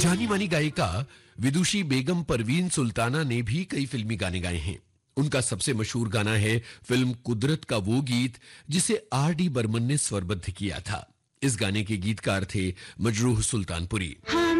जानी मानी गायिका विदुषी बेगम परवीन सुल्ताना ने भी कई फिल्मी गाने गाए हैं। उनका सबसे मशहूर गाना है फिल्म कुदरत का वो गीत जिसे R.D. बर्मन ने स्वरबद्ध किया था। इस गाने के गीतकार थे मजरूह सुल्तानपुरी।